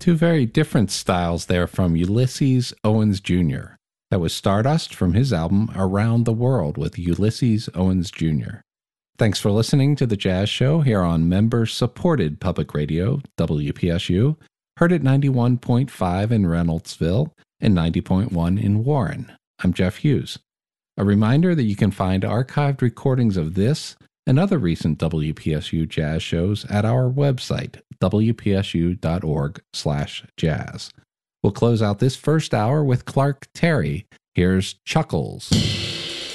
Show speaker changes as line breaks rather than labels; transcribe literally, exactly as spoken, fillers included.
Two very different styles there from Ulysses Owens Junior That was Stardust from his album Around the World with Ulysses Owens Junior Thanks for listening to The Jazz Show here on member-supported public radio, W P S U, heard at ninety-one point five in Reynoldsville and ninety point one in Warren. I'm Jeff Hughes. A reminder that you can find archived recordings of this and other recent W P S U jazz shows at our website, w p s u dot org slash jazz. We'll close out this first hour with Clark Terry. Here's Chuckles.